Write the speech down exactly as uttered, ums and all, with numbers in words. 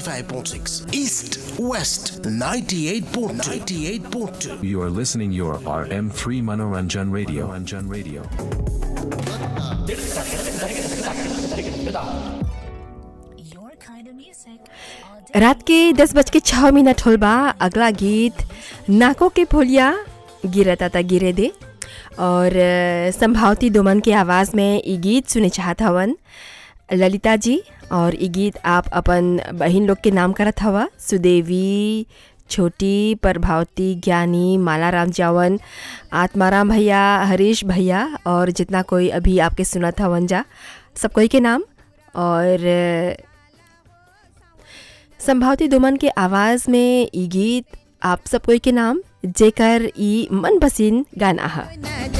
ninety-five point six, East West ninety-eight point two, ninety-eight point two. You are listening your R M three Manoranjan Radio. Manoranjan Radio. रात के दस बज के छः minute होल बा। अगला गीत नाकों के फुलिया गिरता था गिरे दे और संभावती दोमन के आवाज़ में ये गीत सुने चाहत हवन ललिता जी। और ये गीत आप अपन बहन लोग के नाम करत हवा, सुदेवी, छोटी, प्रभावती, ज्ञानी, मालाराम जावन, आत्माराम भैया, हरीश भैया और जितना कोई अभी आपके सुनत हवन जा, सब कोई के नाम। और संभावती दोमन के आवाज़ में ये गीत आप सब कोई के नाम जेकर ई मन पसंद गाना है।